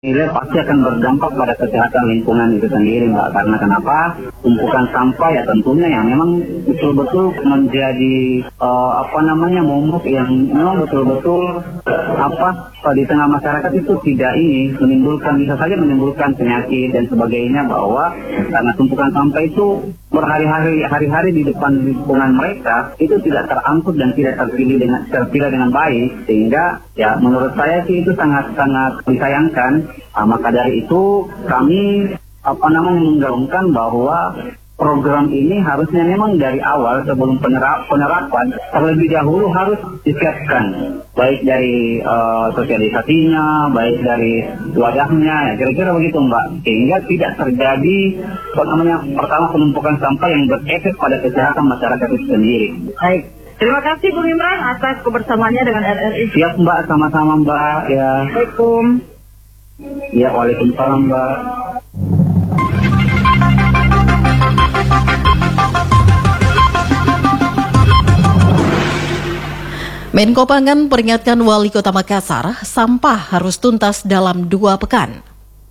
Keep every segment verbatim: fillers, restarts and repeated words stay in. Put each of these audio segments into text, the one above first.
Nilai pasti akan berdampak pada kesehatan lingkungan itu sendiri, Mbak. Karena kenapa? Tumpukan sampah ya tentunya yang memang betul-betul menjadi uh, apa namanya momok yang memang betul-betul apa di tengah masyarakat itu tidak ini menimbulkan bisa saja menimbulkan penyakit dan sebagainya, bahwa karena tumpukan sampah itu berhari-hari hari-hari di depan lingkungan mereka itu tidak terangkut dan tidak terpilih dengan terpilih dengan baik, sehingga ya menurut saya sih itu sangat-sangat disayangkan. Nah, maka dari itu kami apa namanya menggaungkan bahwa program ini harusnya memang dari awal sebelum penerap, penerapan terlebih dahulu harus disiapkan, baik dari uh, sosialisasinya, baik dari wadahnya, ya, kira-kira begitu, Mbak, sehingga tidak terjadi apa namanya pertama penumpukan sampah yang berefek pada kesehatan masyarakat itu sendiri. Baik. Terima kasih Bung Imran atas kebersamaannya dengan R R I. Siap, Mbak, sama-sama, Mbak. Ya. Assalamualaikum. Ya, waalaikumsalam, Mbak. Menko Pangan peringatkan Wali Kota Makassar, sampah harus tuntas dalam dua pekan.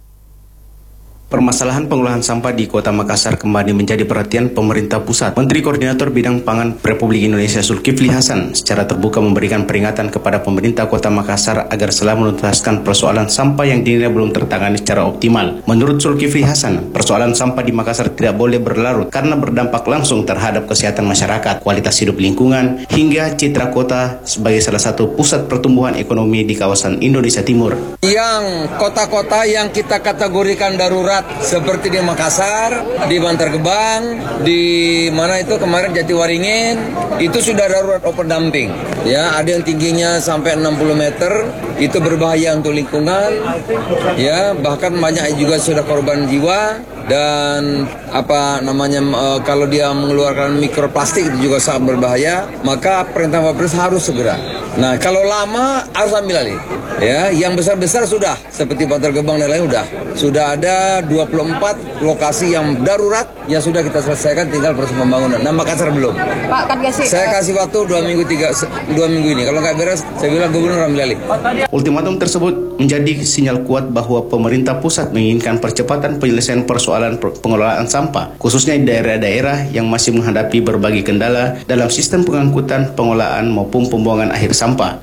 Permasalahan pengolahan sampah di Kota Makassar kembali menjadi perhatian pemerintah pusat. Menteri Koordinator Bidang Pangan Republik Indonesia Zulkifli Hasan secara terbuka memberikan peringatan kepada pemerintah Kota Makassar agar selalu menuntaskan persoalan sampah yang dinilai belum tertangani secara optimal. Menurut Zulkifli Hasan, persoalan sampah di Makassar tidak boleh berlarut karena berdampak langsung terhadap kesehatan masyarakat, kualitas hidup lingkungan, hingga citra kota sebagai salah satu pusat pertumbuhan ekonomi di kawasan Indonesia Timur. Yang kota-kota yang kita kategorikan darurat seperti di Makassar, di Bantar Gebang, di mana itu kemarin Jatiwaringin, itu sudah darurat overdumping. Ya, ada yang tingginya sampai enam puluh meter, itu berbahaya untuk lingkungan. Ya, bahkan banyak juga sudah korban jiwa. Dan apa namanya e, kalau dia mengeluarkan mikroplastik itu juga sangat berbahaya, maka perintah Wapres harus segera. Nah, kalau lama harus ambil alih. Ya, yang besar-besar sudah seperti Bantar Gebang dan lain sudah. Sudah ada dua puluh empat lokasi yang darurat yang sudah kita selesaikan, tinggal proses pembangunan. Nah, Makassar belum. Pak, kan kasih, saya kasih waktu dua minggu tiga dua minggu ini. Kalau nggak beres, saya bilang gubernur ambil alih. Ultimatum tersebut menjadi sinyal kuat bahwa pemerintah pusat menginginkan percepatan penyelesaian persoalan pengelolaan sampah, khususnya di daerah-daerah yang masih menghadapi berbagai kendala dalam sistem pengangkutan, pengolahan maupun pembuangan akhir sampah.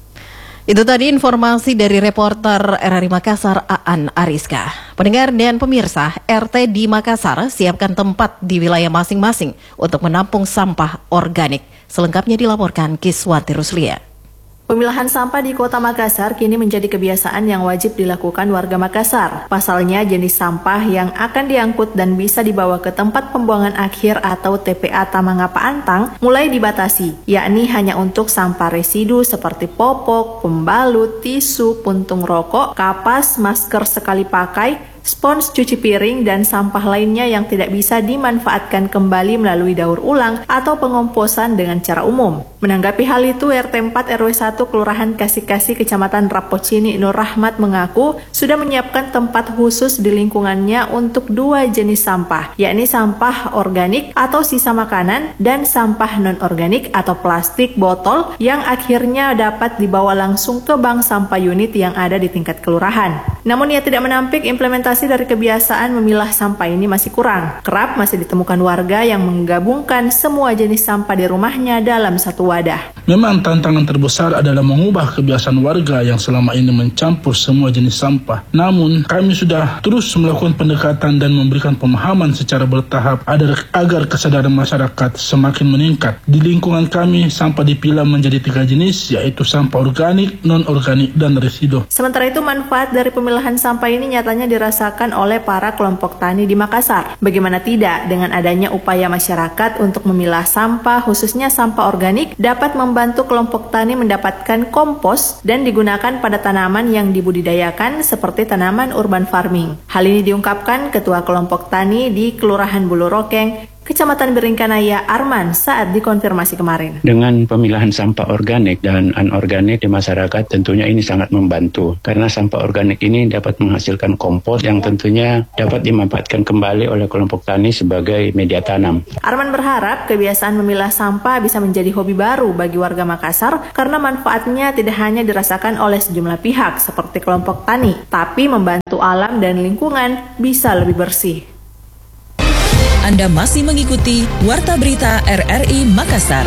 Itu tadi informasi dari reporter R R I Makassar Aan Ariska. Pendengar dan pemirsa, R T di Makassar siapkan tempat di wilayah masing-masing untuk menampung sampah organik. Selengkapnya dilaporkan Kiswati Ruslia. Pemilahan sampah di Kota Makassar kini menjadi kebiasaan yang wajib dilakukan warga Makassar. Pasalnya, jenis sampah yang akan diangkut dan bisa dibawa ke tempat pembuangan akhir atau T P A Tamangapa Antang mulai dibatasi, yakni hanya untuk sampah residu seperti popok, pembalut, tisu, puntung rokok, kapas, masker sekali pakai, spons cuci piring, dan sampah lainnya yang tidak bisa dimanfaatkan kembali melalui daur ulang atau pengomposan dengan cara umum. Menanggapi hal itu, R T empat R W satu Kelurahan Kasih-Kasih Kecamatan Rapocini Nur Rahmat mengaku sudah menyiapkan tempat khusus di lingkungannya untuk dua jenis sampah, yakni sampah organik atau sisa makanan dan sampah non-organik atau plastik botol yang akhirnya dapat dibawa langsung ke bank sampah unit yang ada di tingkat kelurahan. Namun ia tidak menampik implementasi dari kebiasaan memilah sampah ini masih kurang. Kerap masih ditemukan warga yang menggabungkan semua jenis sampah di rumahnya dalam satu wadah. Memang tantangan terbesar adalah mengubah kebiasaan warga yang selama ini mencampur semua jenis sampah. Namun kami sudah terus melakukan pendekatan dan memberikan pemahaman secara bertahap agar, agar kesadaran masyarakat semakin meningkat. Di lingkungan kami sampah dipilah menjadi tiga jenis, yaitu sampah organik, non-organik, dan residu. Sementara itu manfaat dari pemilahan sampah ini nyatanya dirasakan oleh para kelompok tani di Makassar. Bagaimana tidak, dengan adanya upaya masyarakat untuk memilah sampah, khususnya sampah organik, dapat membantu kelompok tani mendapatkan kompos dan digunakan pada tanaman yang dibudidayakan seperti tanaman urban farming. Hal ini diungkapkan Ketua Kelompok Tani di Kelurahan Bulurokeng, Kecamatan Beringkanaya Arman saat dikonfirmasi kemarin. Dengan pemilahan sampah organik dan anorganik di masyarakat tentunya ini sangat membantu karena sampah organik ini dapat menghasilkan kompos yang tentunya dapat dimanfaatkan kembali oleh kelompok tani sebagai media tanam. Arman berharap kebiasaan memilah sampah bisa menjadi hobi baru bagi warga Makassar karena manfaatnya tidak hanya dirasakan oleh sejumlah pihak seperti kelompok tani, tapi membantu alam dan lingkungan bisa lebih bersih. Anda masih mengikuti Warta Berita R R I Makassar.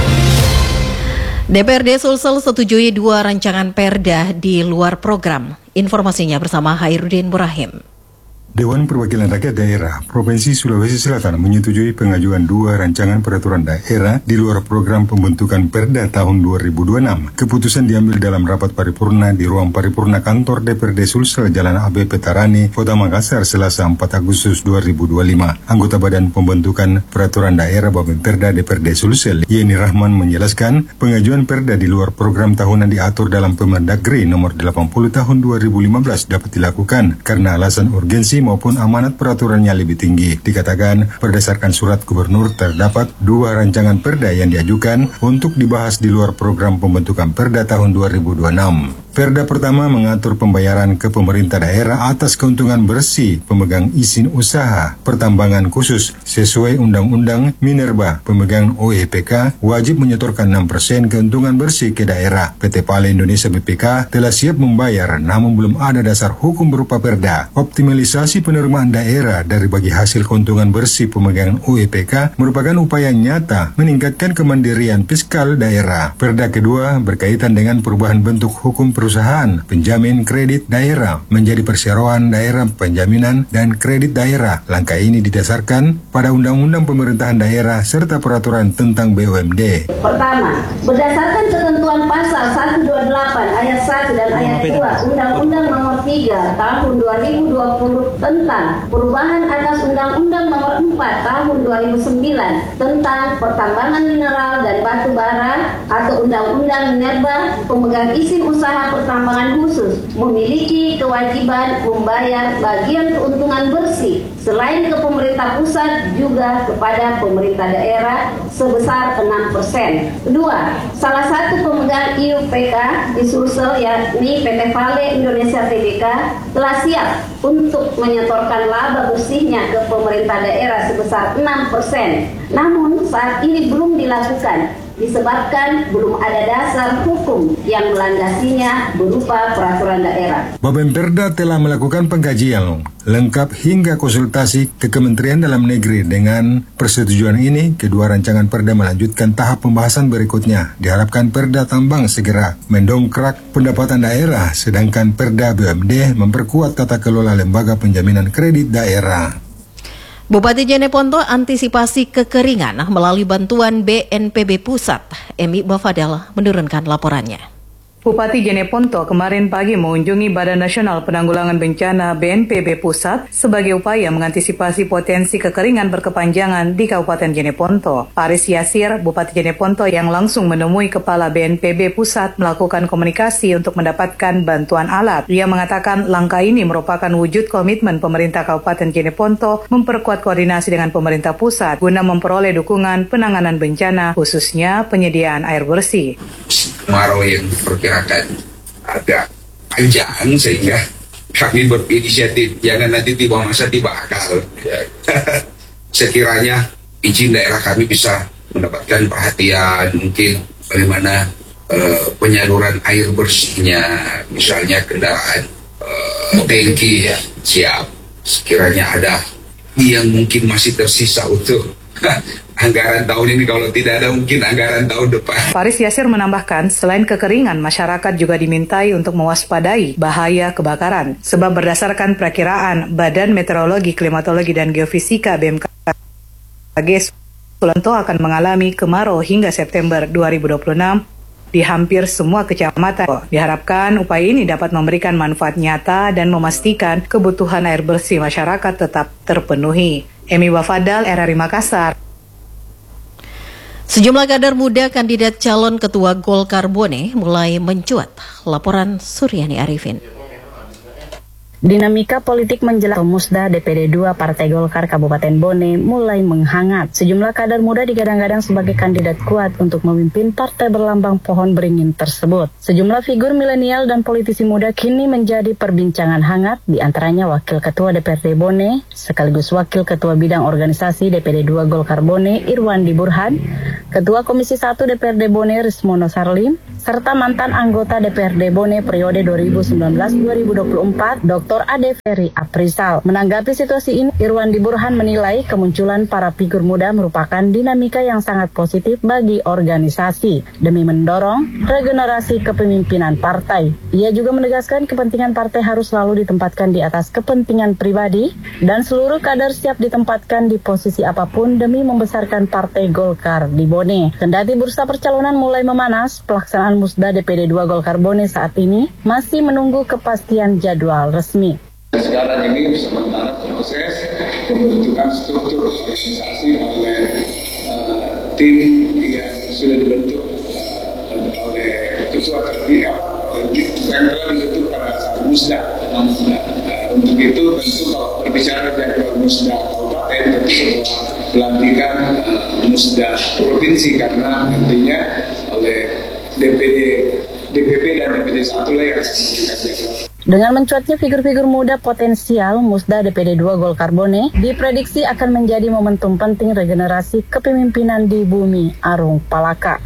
D P R D Sulsel setujui dua rancangan perda di luar program. Informasinya bersama Hairudin Burahim. Dewan Perwakilan Rakyat Daerah Provinsi Sulawesi Selatan menyetujui pengajuan dua rancangan peraturan daerah di luar program pembentukan Perda tahun dua ribu dua puluh enam. Keputusan diambil dalam rapat paripurna di ruang paripurna kantor D P R D Sulsel Jalan A B Petarani, Kota Makassar, Selasa empat Agustus dua ribu dua puluh lima. Anggota Badan Pembentukan Peraturan Daerah Bapemperda D P R D Sulsel, Yeni Rahman, menjelaskan pengajuan Perda di luar program tahunan diatur dalam Permendagri nomor delapan puluh tahun dua ribu lima belas dapat dilakukan karena alasan urgensi maupun amanat peraturannya lebih tinggi. Dikatakan berdasarkan surat gubernur terdapat dua rancangan perda yang diajukan untuk dibahas di luar program pembentukan perda tahun dua ribu dua puluh enam. Perda pertama mengatur pembayaran ke pemerintah daerah atas keuntungan bersih pemegang izin usaha pertambangan khusus sesuai Undang-Undang Minerba. Pemegang O E P K wajib menyetorkan enam persen keuntungan bersih ke daerah. P T Pale Indonesia B P K telah siap membayar namun belum ada dasar hukum berupa perda. Optimalisasi penerimaan daerah dari bagi hasil keuntungan bersih pemegang O E P K merupakan upaya nyata meningkatkan kemandirian fiskal daerah. Perda kedua berkaitan dengan perubahan bentuk hukum perusahaan penjamin kredit daerah menjadi perseroan daerah penjaminan dan kredit daerah. Langkah ini didasarkan pada Undang-Undang Pemerintahan Daerah serta Peraturan tentang B U M D. Pertama, berdasarkan ketentuan pasal seratus dua puluh delapan ayat satu dan ayat dua Undang-Undang Nomor tiga Tahun dua ribu dua puluh tentang perubahan atas Undang-Undang Nomor empat Tahun dua ribu sembilan tentang pertambangan mineral dan batu bara atau Undang-Undang Minerba, pemegang izin usaha pertambangan khusus memiliki kewajiban membayar bagian keuntungan bersih selain ke pemerintah pusat juga kepada pemerintah daerah sebesar enam persen. Kedua, salah satu pemegang I U P K di Sulsel yakni P T Pale Indonesia T B K telah siap untuk menyetorkan laba bersihnya ke pemerintah daerah sebesar enam persen. Namun saat ini belum dilakukan disebabkan belum ada dasar hukum yang melandasinya berupa peraturan daerah. Bapemperda telah melakukan pengkajian lengkap hingga konsultasi ke Kementerian Dalam Negeri. Dengan persetujuan ini, kedua rancangan perda melanjutkan tahap pembahasan berikutnya. Diharapkan perda tambang segera mendongkrak pendapatan daerah, sedangkan perda B U M D memperkuat tata kelola lembaga penjaminan kredit daerah. Bupati Jeneponto antisipasi kekeringan melalui bantuan B N P B Pusat. Emi Bafadal menurunkan laporannya. Bupati Jeneponto kemarin pagi mengunjungi Badan Nasional Penanggulangan Bencana B N P B Pusat sebagai upaya mengantisipasi potensi kekeringan berkepanjangan di Kabupaten Jeneponto. Paris Yasir, Bupati Jeneponto yang langsung menemui Kepala B N P B Pusat melakukan komunikasi untuk mendapatkan bantuan alat. Ia mengatakan langkah ini merupakan wujud komitmen pemerintah Kabupaten Jeneponto memperkuat koordinasi dengan pemerintah pusat guna memperoleh dukungan penanganan bencana, khususnya penyediaan air bersih. Kemarau yang diperkirakan agak panjang sehingga kami berinisiatif jangan nanti tiba masa tiba akal. Sekiranya izin daerah kami bisa mendapatkan perhatian, mungkin bagaimana uh, penyaluran air bersihnya, misalnya kendaraan uh, tangki ya siap. Sekiranya ada yang mungkin masih tersisa untuk anggaran tahun ini, kalau tidak ada mungkin anggaran tahun depan. Faris Yasir menambahkan, selain kekeringan, masyarakat juga dimintai untuk mewaspadai bahaya kebakaran. Sebab berdasarkan perakiraan Badan Meteorologi, Klimatologi, dan Geofisika B M K G, Sulawesi akan mengalami kemarau hingga September dua ribu dua puluh enam di hampir semua kecamatan. Diharapkan upaya ini dapat memberikan manfaat nyata dan memastikan kebutuhan air bersih masyarakat tetap terpenuhi. Emi Wafadal, R R I Makassar. Sejumlah kader muda kandidat calon ketua Golkar Bone mulai mencuat. Laporan Suryani Arifin. Dinamika politik menjelang Musda D P D dua Partai Golkar Kabupaten Bone mulai menghangat. Sejumlah kader muda digadang-gadang sebagai kandidat kuat untuk memimpin partai berlambang pohon beringin tersebut. Sejumlah figur milenial dan politisi muda kini menjadi perbincangan hangat, di antaranya Wakil Ketua D P R D Bone sekaligus Wakil Ketua Bidang Organisasi D P D dua Golkar Bone Irwandi Burhan, Ketua Komisi satu D P R D Bone Rismono Sarlim, serta mantan anggota D P R D Bone periode dua ribu sembilan belas dua ribu dua puluh empat Doktor Ade Ferry Aprizal. Menanggapi situasi ini, Irwandi Burhan menilai kemunculan para figur muda merupakan dinamika yang sangat positif bagi organisasi demi mendorong regenerasi kepemimpinan partai. Ia juga menegaskan kepentingan partai harus selalu ditempatkan di atas kepentingan pribadi dan seluruh kader siap ditempatkan di posisi apapun demi membesarkan Partai Golkar di Bone. Kendati bursa percalonan mulai memanas, pelaksanaan Musda D P D dua Golkar Bone saat ini masih menunggu kepastian jadwal resmi. Sekarang ini sementara proses pembentukan struktur organisasi oleh uh, tim yang sudah dibentuk uh, oleh ketua terpilih sentral dibentuk pada saat Musda. Uh, untuk itu tentu kalau berbicara jadwal Musda kabupaten tentu setelah pelantikan uh, Musda provinsi, karena nantinya oleh D P D, D P P dan D P D satu lah yang memberikan jadwal. Dengan mencuatnya figur-figur muda potensial, Musda D P D dua Golkar Bone diprediksi akan menjadi momentum penting regenerasi kepemimpinan di bumi Arung Palaka.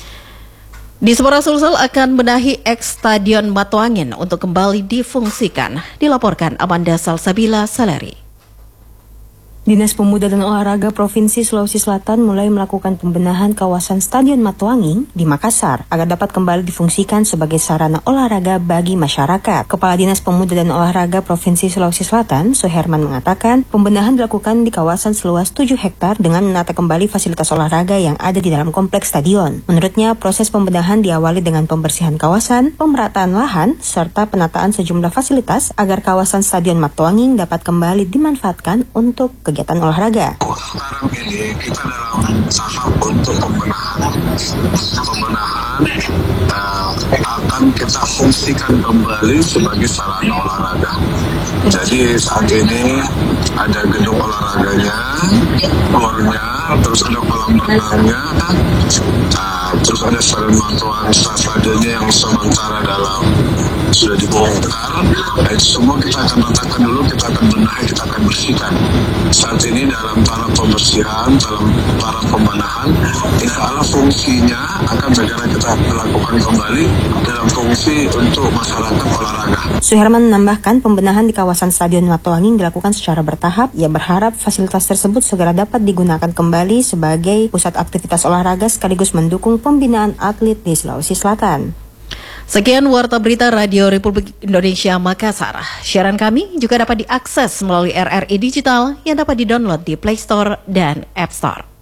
Dispora Sulsel akan benahi eks Stadion Matuangin untuk kembali difungsikan, dilaporkan Amanda Salsabila Saleri. Dinas Pemuda dan Olahraga Provinsi Sulawesi Selatan mulai melakukan pembenahan kawasan Stadion Matuangin di Makassar agar dapat kembali difungsikan sebagai sarana olahraga bagi masyarakat. Kepala Dinas Pemuda dan Olahraga Provinsi Sulawesi Selatan, Suherman, mengatakan pembenahan dilakukan di kawasan seluas tujuh hektar dengan menata kembali fasilitas olahraga yang ada di dalam kompleks stadion. Menurutnya, proses pembenahan diawali dengan pembersihan kawasan, pemerataan lahan, serta penataan sejumlah fasilitas agar kawasan Stadion Matuangin dapat kembali dimanfaatkan untuk kegiatan olahraga. Sekarang ini kita dalam tahap untuk pembenahan. Pembenahan uh, akan kita fungsikan kembali sebagai sarana olahraga. Jadi saat ini ada gedung olahraganya, gornya, terus ada kolam renangnya, uh, terus ada stadion Matuangin stadionnya yang sementara dalam sudah dibongkar. Nah, itu semua kita akan letakkan dulu, kita akan benahi, kita akan bersihkan. Saat ini dalam tahap pembersihan, dalam tahap pembenahan, insya Allah fungsinya akan segera kita lakukan kembali dalam fungsi untuk masyarakat olahraga. Suherman menambahkan pembenahan di kawasan Stadion Matuangin dilakukan secara bertahap. Ia berharap fasilitas tersebut segera dapat digunakan kembali sebagai pusat aktivitas olahraga sekaligus mendukung pembinaan atlet di Sulawesi Selatan. Sekian Warta Berita Radio Republik Indonesia Makassar. Siaran kami juga dapat diakses melalui R R I Digital yang dapat didownload di Play Store dan App Store.